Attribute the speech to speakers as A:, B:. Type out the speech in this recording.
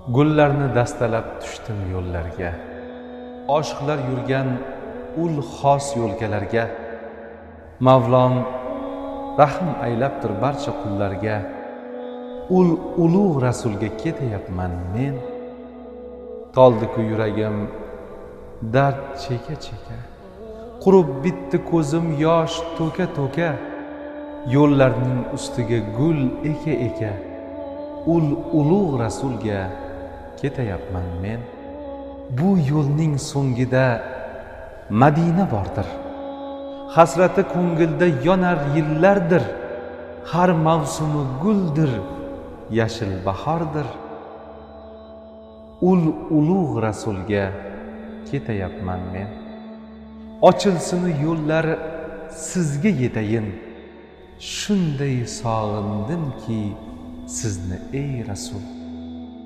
A: Gullarni dastalab tushdim yo'llarga, oshiqlar yurgan ul xos yo'lkalarga. Mavlom rahm aylabdir barcha qullarga. Ul ulug' rasulga ketayapman men. Toldi-ku yuragim dard cheka-cheka, qurib bitdi ko'zim yosh to'ka-to'ka. Yo'llarning ustiga gul eka-eka, ul ulug' rasulga ketayapman men. Bu yo'lning so'ngida Madina bordir, hasrati ko'ngilda yonar yillardir. Har mavsumi guldir, yashil bahordir. Ul ulug' rasulga ketayapman men. Ochilsin yo'llar sizga yetayin, shunday sog'indimki sizni ey rasul.